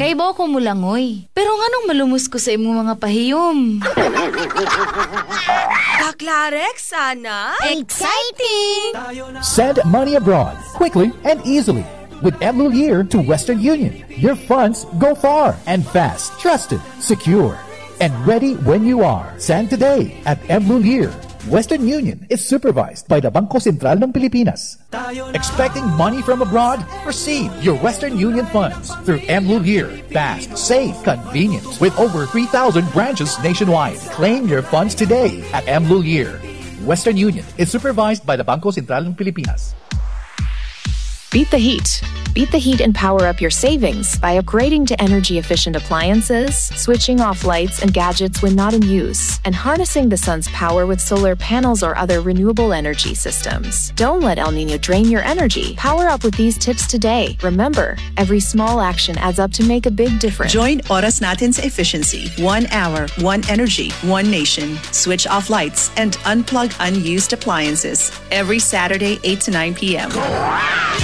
Naibaw ko mulangoy. Pero nganong malumos ko sa imong mga pahiyom? Baklarex, sana? Exciting! Send money abroad quickly and easily with Mlulir to Western Union. Your funds go far and fast, trusted, secure, and ready when you are. Send today at Mlulir. Western Union is supervised by the Bangko Sentral ng Pilipinas. Expecting money from abroad? Receive your Western Union funds through Mlulir. Fast, safe, convenient. With over 3,000 branches nationwide. Claim your funds today at Mlulir. Western Union is supervised by the Bangko Sentral ng Pilipinas. Beat the heat. Beat the heat and power up your savings by upgrading to energy-efficient appliances, switching off lights and gadgets when not in use, and harnessing the sun's power with solar panels or other renewable energy systems. Don't let El Niño drain your energy. Power up with these tips today. Remember, every small action adds up to make a big difference. Join Oras Natin's efficiency. 1 hour, 1 energy, 1 nation. Switch off lights and unplug unused appliances every Saturday, 8 to 9 p.m.